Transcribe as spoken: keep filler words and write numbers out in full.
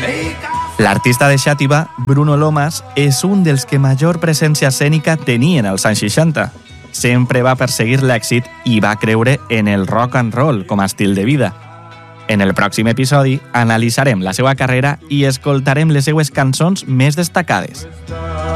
L'artista de Xàtiva, Bruno Lomas, és un dels que major presència escènica tenien als anys seixanta. Sempre va perseguir l'èxit i va creure en el rock and roll com a estil de vida. En el pròxim episodi analitzarem la seva carrera i escoltarem les seues cançons més destacades.